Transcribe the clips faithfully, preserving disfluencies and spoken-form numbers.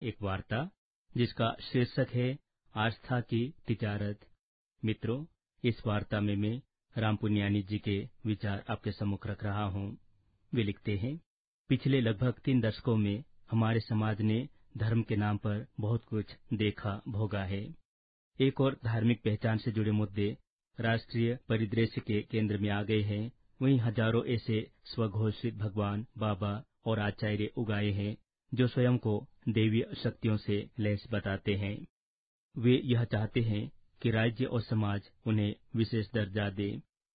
एक वार्ता जिसका शीर्षक है आस्था की तिजारत। मित्रों, इस वार्ता में मैं राम पुनियानी जी के विचार आपके सम्मुख रख रहा हूँ। वे लिखते हैं, पिछले लगभग तीन दशकों में हमारे समाज ने धर्म के नाम पर बहुत कुछ देखा भोगा है। एक और धार्मिक पहचान से जुड़े मुद्दे राष्ट्रीय परिदृश्य के केंद्र में आ गए हैं। वहीं हजारों ऐसे स्वघोषित भगवान, बाबा और आचार्य उगाए हैं जो स्वयं को देवीय शक्तियों से लैस बताते हैं। वे यह चाहते हैं कि राज्य और समाज उन्हें विशेष दर्जा दे,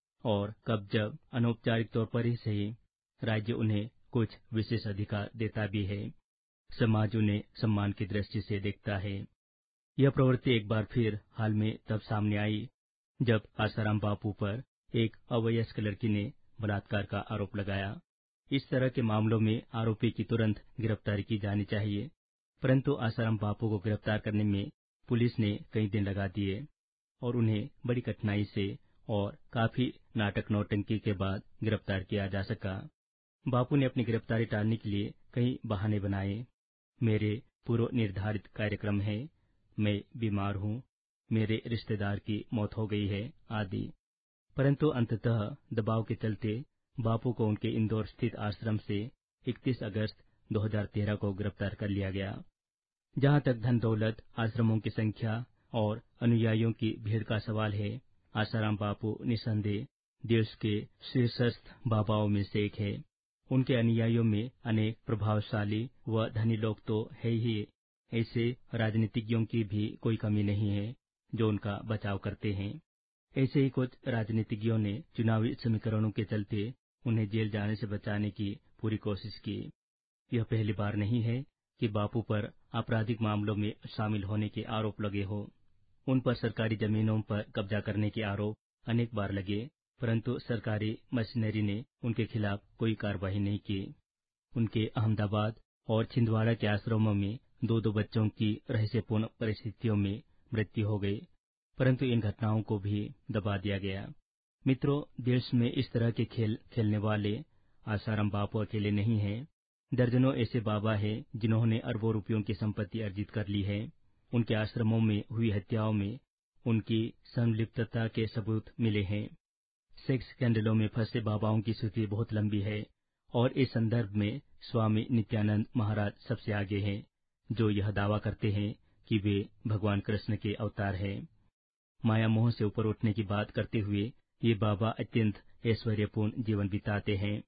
और कब जब अनौपचारिक तौर पर ही सही राज्य उन्हें कुछ विशेष अधिकार देता भी है, समाज उन्हें सम्मान की दृष्टि से देखता है। यह प्रवृत्ति एक बार फिर हाल में तब सामने आई जब आसाराम बापू पर एक अवयस्क लड़की ने बलात्कार का आरोप लगाया। इस तरह के मामलों में आरोपी की तुरंत गिरफ्तारी की जानी चाहिए, परंतु आसाराम बापू को गिरफ्तार करने में पुलिस ने कई दिन लगा दिए और उन्हें बड़ी कठिनाई से और काफी नाटक नौटंकी के बाद गिरफ्तार किया जा सका। बापू ने अपनी गिरफ्तारी टालने के लिए कई बहाने बनाए। मेरे पूर्व निर्धारित कार्यक्रम है, मैं बीमार हूँ, मेरे रिश्तेदार की मौत हो गई है आदि। परंतु अंततः दबाव के चलते बापू को उनके इंदौर स्थित आश्रम से इकतीस अगस्त दो हज़ार तेरह को गिरफ्तार कर लिया गया। जहां तक धन दौलत, आश्रमों की संख्या और अनुयायियों की भीड़ का सवाल है, आसाराम बापू निसंदेह देश के शीर्षस्थ बाबाओं में से एक है। उनके अनुयायियों में अनेक प्रभावशाली व धनी लोग तो है ही, ऐसे राजनीतिज्ञों की भी कोई कमी नहीं है जो उनका बचाव करते हैं। ऐसे ही कुछ राजनीतिज्ञों ने चुनावी समीकरणों के चलते उन्हें जेल जाने से बचाने की पूरी कोशिश की। यह पहली बार नहीं है कि बापू पर आपराधिक मामलों में शामिल होने के आरोप लगे हो। उन पर सरकारी जमीनों पर कब्जा करने के आरोप अनेक बार लगे, परंतु सरकारी मशीनरी ने उनके खिलाफ कोई कार्रवाई नहीं की। उनके अहमदाबाद और छिंदवाड़ा के आश्रमों में दो दो बच्चों की रहस्यपूर्ण परिस्थितियों में मृत्यु हो गई, परंतु इन घटनाओं को भी दबा दिया गया। मित्रों, देश में इस तरह के खेल खेलने वाले आसाराम बापू अकेले नहीं हैं। दर्जनों ऐसे बाबा हैं जिन्होंने अरबों रुपयों की संपत्ति अर्जित कर ली है। उनके आश्रमों में हुई हत्याओं में उनकी संलिप्तता के सबूत मिले हैं। सेक्स स्कैंडलों में फंसे बाबाओं की सूची बहुत लंबी है और इस संदर्भ में स्वामी नित्यानंद महाराज सबसे आगे हैं, जो यह दावा करते हैं कि वे भगवान कृष्ण के अवतार हैं। माया मोह से ऊपर उठने की बात करते हुए ये बाबा अत्यंत ऐश्वर्यपूर्ण जीवन बिताते हैं।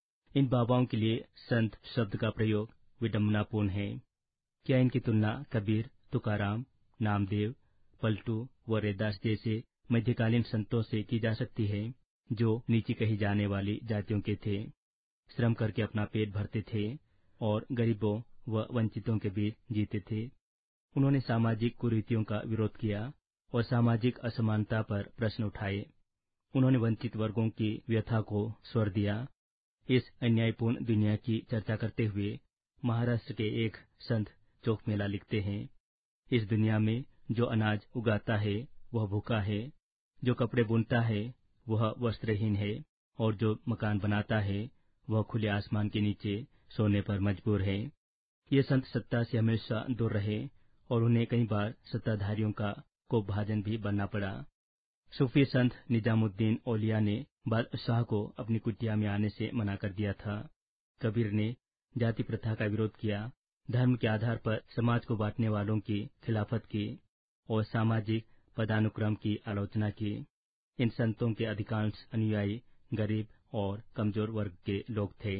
इन बाबाओं के लिए संत शब्द का प्रयोग विडंबनापूर्ण है। क्या इनकी तुलना कबीर, तुकाराम, नामदेव, पलटू व रैदास जैसे मध्यकालीन संतों से की जा सकती है, जो नीची कही जाने वाली जातियों के थे, श्रम करके अपना पेट भरते थे और गरीबों व वंचितों के बीच जीते थे। उन्होंने सामाजिक कुरीतियों का विरोध किया और सामाजिक असमानता पर प्रश्न उठाए। उन्होंने वंचित वर्गों की व्यथा को स्वर दिया। इस अन्यायपूर्ण दुनिया की चर्चा करते हुए महाराष्ट्र के एक संत चोखमेला लिखते हैं, इस दुनिया में जो अनाज उगाता है वह भूखा है, जो कपड़े बुनता है वह वस्त्रहीन है, और जो मकान बनाता है वह खुले आसमान के नीचे सोने पर मजबूर है। ये संत सत्ता से हमेशा दूर रहे और उन्हें कई बार सत्ताधारियों का कोपभाजन भी बनना पड़ा। सूफी संत निजामुद्दीन औलिया ने बादशाह को अपनी कुटिया में आने से मना कर दिया था। कबीर ने जाति प्रथा का विरोध किया, धर्म के आधार पर समाज को बांटने वालों की खिलाफत की और सामाजिक पदानुक्रम की आलोचना की। इन संतों के अधिकांश अनुयायी गरीब और कमजोर वर्ग के लोग थे।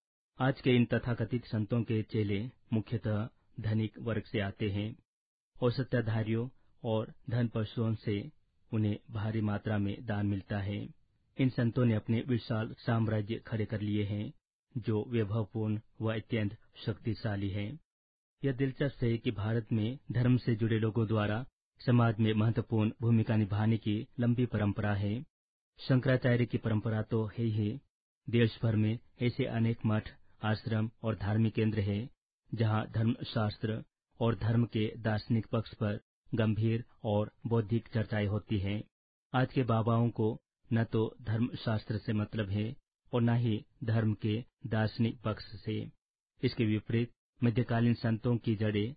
आज के इन तथाकथित संतों के चेले मुख्यतः धनिक वर्ग से आते हैं और सत्ताधारियों और धन पशुओं से उन्हें भारी मात्रा में दान मिलता है। इन संतों ने अपने विशाल साम्राज्य खड़े कर लिए हैं, जो वैभवपूर्ण व अत्यंत शक्तिशाली है। यह दिलचस्प है कि भारत में धर्म से जुड़े लोगों द्वारा समाज में महत्वपूर्ण भूमिका निभाने की लंबी परंपरा है। शंकराचार्य की परंपरा तो है ही। देश भर में ऐसे अनेक मठ, आश्रम और धार्मिक केंद्र हैं, जहां धर्मशास्त्र और धर्म के दार्शनिक पक्ष पर गंभीर और बौद्धिक चर्चाएं होती हैं। आज के बाबाओं को न तो धर्मशास्त्र से मतलब है और न ही धर्म के दार्शनिक पक्ष से। इसके विपरीत मध्यकालीन संतों की जड़ें